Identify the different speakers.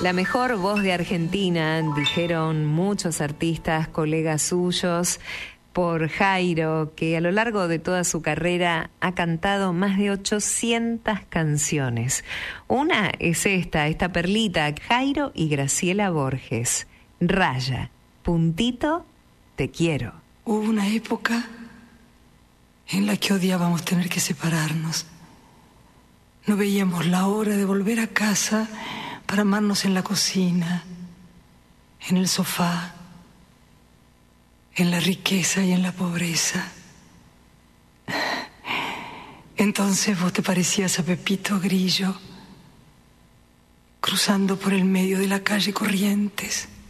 Speaker 1: La mejor voz de Argentina, dijeron muchos artistas, colegas suyos, por Jairo, que a lo largo de toda su carrera ha cantado más de 800 canciones. Una es esta perlita, Jairo y Graciela Borges. Raya, puntito, te quiero.
Speaker 2: Hubo una época en la que odiábamos tener que separarnos. No veíamos la hora de volver a casa para amarnos en la cocina, en el sofá, en la riqueza y en la pobreza. Entonces vos te parecías a Pepito Grillo, cruzando por el medio de la calle Corrientes.